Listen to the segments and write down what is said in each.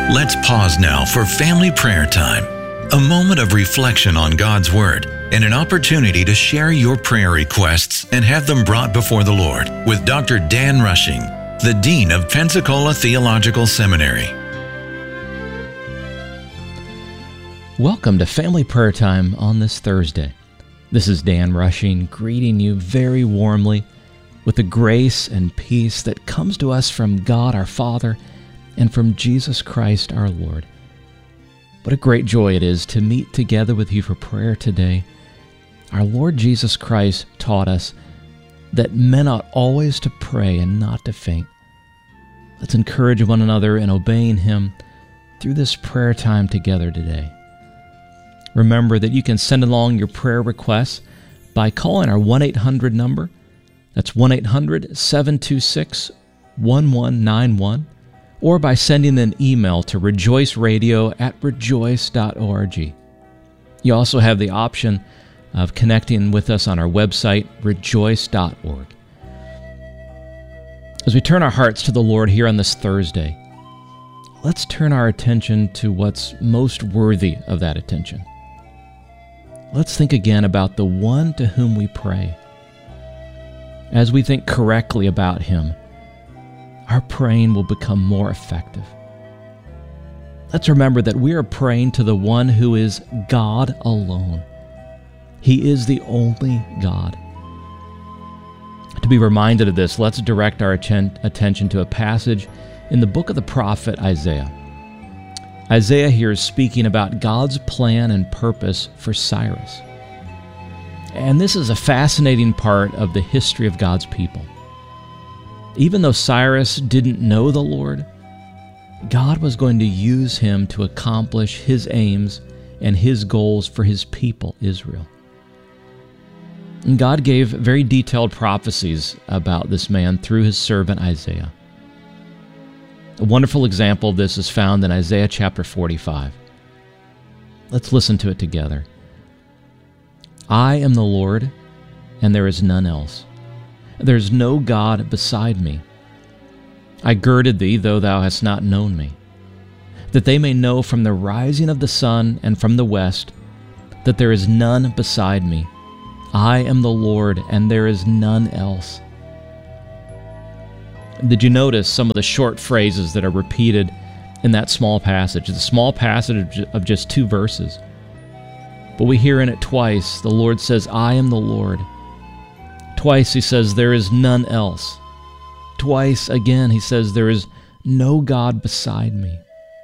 Let's pause now for family prayer time, a moment of reflection on God's Word and an opportunity to share your prayer requests and have them brought before the Lord with Dr. Dan Rushing, the Dean of Pensacola Theological Seminary. Welcome to Family Prayer Time on this Thursday. This is Dan Rushing, greeting you very warmly with the grace and peace that comes to us from God our Father and from Jesus Christ our Lord. What a great joy it is to meet together with you for prayer today. Our Lord Jesus Christ taught us that men ought always to pray and not to faint. Let's encourage one another in obeying Him through this prayer time together today. Remember that you can send along your prayer requests by calling our 1-800 number. That's 1-800-726-1191. Or by sending an email to rejoiceradio@rejoice.org. You also have the option of connecting with us on our website, rejoice.org. As we turn our hearts to the Lord here on this Thursday, let's turn our attention to what's most worthy of that attention. Let's think again about the one to whom we pray. As we think correctly about Him, our praying will become more effective. Let's remember that we are praying to the one who is God alone. He is the only God. To be reminded of this, let's direct our attention to a passage in the book of the prophet Isaiah. Isaiah here is speaking about God's plan and purpose for Cyrus. And this is a fascinating part of the history of God's people. Even though Cyrus didn't know the Lord, God was going to use him to accomplish His aims and His goals for His people, Israel. And God gave very detailed prophecies about this man through His servant Isaiah. A wonderful example of this is found in Isaiah chapter 45. Let's listen to it together. I am the Lord, and there is none else. There is no God beside me. I girded thee, though thou hast not known me, that they may know from the rising of the sun and from the west that there is none beside me. I am the Lord, and there is none else. Did you notice some of the short phrases that are repeated in that small passage? It's a small passage of just 2 verses. But we hear in it twice, the Lord says, I am the Lord. Twice He says, there is none else. Twice again He says, there is no God beside me.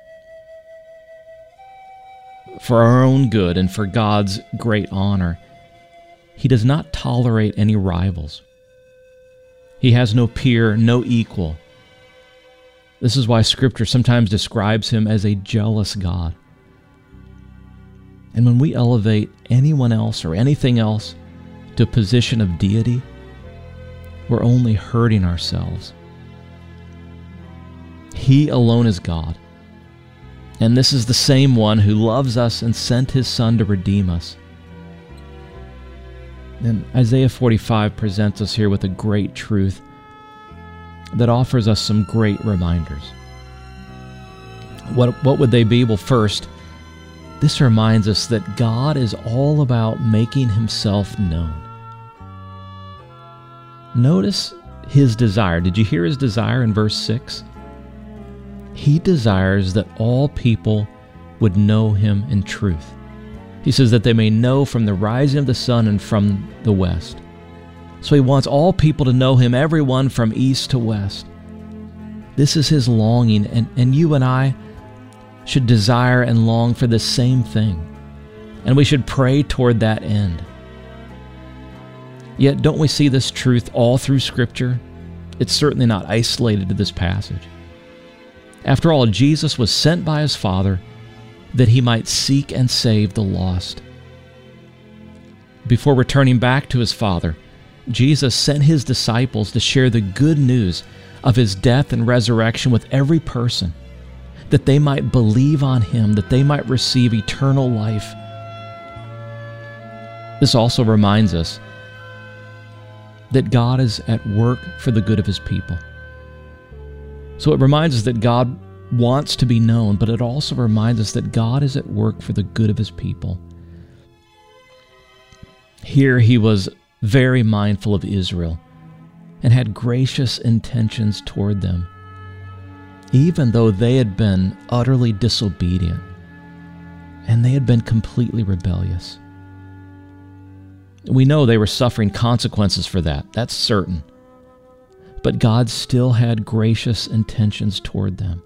For our own good and for God's great honor, He does not tolerate any rivals. He has no peer, no equal. This is why Scripture sometimes describes Him as a jealous God. And when we elevate anyone else or anything else to a position of deity, we're only hurting ourselves. He alone is God. And this is the same one who loves us and sent His Son to redeem us. And Isaiah 45 presents us here with a great truth that offers us some great reminders. What would they be? Well, first, this reminds us that God is all about making Himself known. Notice His desire. Did you hear His desire in verse 6? He desires that all people would know Him in truth. He says that they may know from the rising of the sun and from the west. So He wants all people to know Him, everyone from east to west. This is His longing, and you and I should desire and long for the same thing. And we should pray toward that end. Yet, don't we see this truth all through Scripture? It's certainly not isolated to this passage. After all, Jesus was sent by His Father that He might seek and save the lost. Before returning back to His Father, Jesus sent His disciples to share the good news of His death and resurrection with every person, that they might believe on Him, that they might receive eternal life. This also reminds us that God is at work for the good of His people. So it reminds us that God wants to be known, but it also reminds us that God is at work for the good of his people. Here he was very mindful of Israel and had gracious intentions toward them, even though they had been utterly disobedient and they had been completely rebellious. We know they were suffering consequences for that, that's certain. But God still had gracious intentions toward them.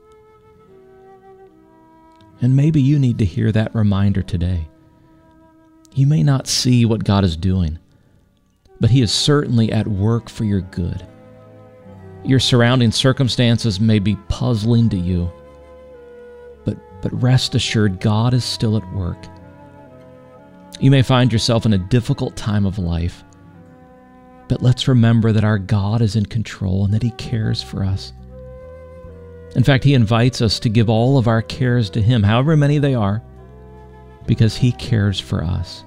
And maybe you need to hear that reminder today. You may not see what God is doing, but he is certainly at work for your good. Your surrounding circumstances may be puzzling to you, but rest assured God is still at work. You may find yourself in a difficult time of life, but let's remember that our God is in control and that he cares for us. In fact, he invites us to give all of our cares to him, however many they are, because he cares for us.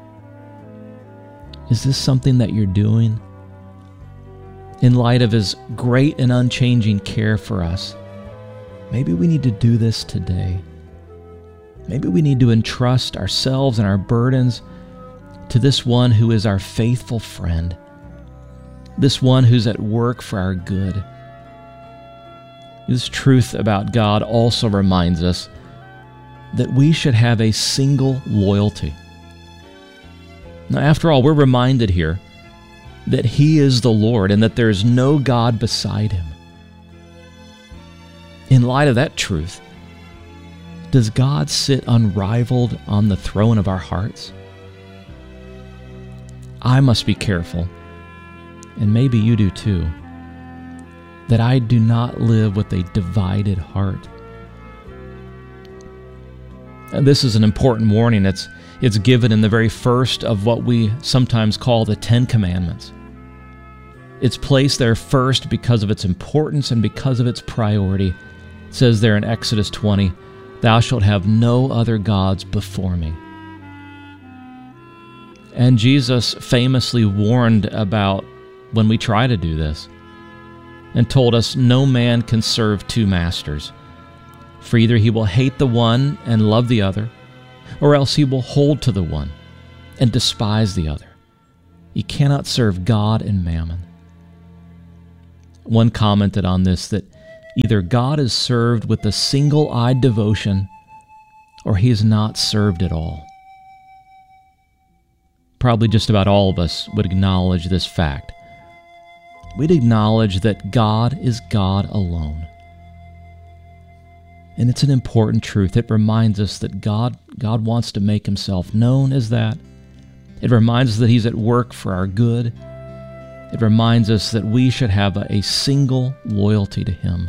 Is this something that you're doing? In light of his great and unchanging care for us, maybe we need to do this today. Maybe we need to entrust ourselves and our burdens to this one who is our faithful friend, this one who's at work for our good. This truth about God also reminds us that we should have a single loyalty. Now, after all, we're reminded here that he is the Lord and that there is no God beside him. In light of that truth, does God sit unrivaled on the throne of our hearts? I must be careful, and maybe you do too, that I do not live with a divided heart. And this is an important warning. It's given in the very first of what we sometimes call the Ten Commandments. It's placed there first because of its importance and because of its priority. It says there in Exodus 20, "Thou shalt have no other gods before me." And Jesus famously warned about when we try to do this and told us no man can serve two masters. For either he will hate the one and love the other, or else he will hold to the one and despise the other. You cannot serve God and mammon. One commented on this that either God is served with a single-eyed devotion or he is not served at all. Probably just about all of us would acknowledge this fact. We'd acknowledge that God is God alone. And it's an important truth. It reminds us that God wants to make himself known as that. It reminds us that he's at work for our good. It reminds us that we should have a single loyalty to him.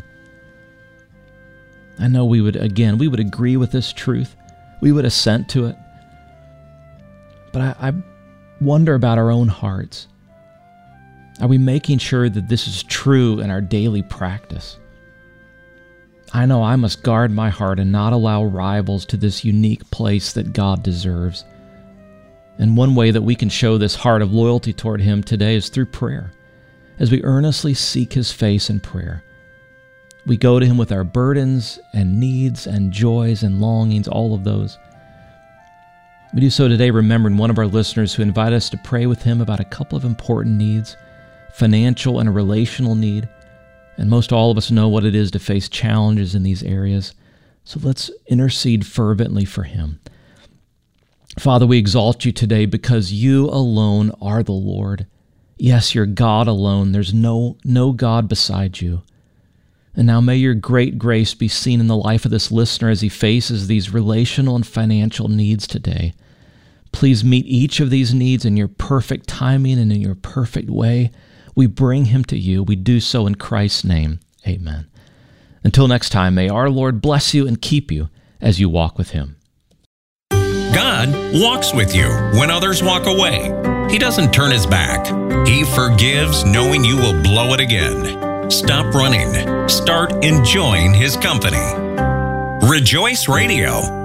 I know we would agree with this truth. We would assent to it. But I wonder about our own hearts. Are we making sure that this is true in our daily practice? I know I must guard my heart and not allow rivals to this unique place that God deserves. And one way that we can show this heart of loyalty toward him today is through prayer. As we earnestly seek his face in prayer, we go to him with our burdens and needs and joys and longings, all of those. We do so today remembering one of our listeners who invited us to pray with him about a couple of important needs, financial and a relational need. And most all of us know what it is to face challenges in these areas. So let's intercede fervently for him. Father, we exalt you today because you alone are the Lord. Yes, you're God alone. There's no God beside you. And now may your great grace be seen in the life of this listener as he faces these relational and financial needs today. Please meet each of these needs in your perfect timing and in your perfect way. We bring him to you. We do so in Christ's name. Amen. Until next time, may our Lord bless you and keep you as you walk with him. God walks with you when others walk away. He doesn't turn his back. He forgives knowing you will blow it again. Stop running. Start enjoying his company. Rejoice Radio.